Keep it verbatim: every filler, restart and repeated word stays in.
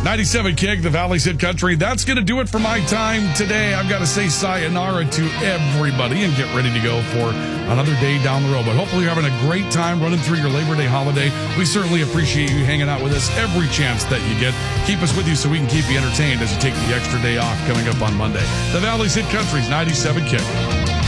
ninety-seven Kick, the Valley's Hit Country. That's going to do it for my time today. I've got to say sayonara to everybody and get ready to go for another day down the road. But hopefully you're having a great time running through your Labor Day holiday. We certainly appreciate you hanging out with us every chance that you get. Keep us with you so we can keep you entertained as you take the extra day off coming up on Monday. The Valley's Hit Country's ninety-seven Kick.